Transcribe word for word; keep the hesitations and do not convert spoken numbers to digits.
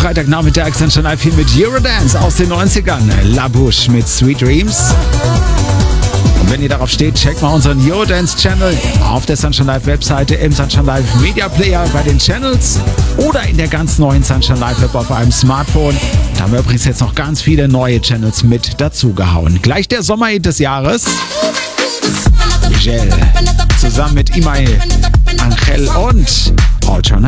Freitagnachmittag sind schon live hier mit Eurodance aus den neunzigern. La Bouche mit Sweet Dreams. Und wenn ihr darauf steht, checkt mal unseren Eurodance-Channel auf der Sunshine Live Webseite, im Sunshine Live Media Player, bei den Channels oder in der ganz neuen Sunshine Live App auf einem Smartphone. Da haben wir übrigens jetzt noch ganz viele neue Channels mit dazugehauen. Gleich der Sommerhit des Jahres. Gel. Zusammen mit Imael, Angel und Ultra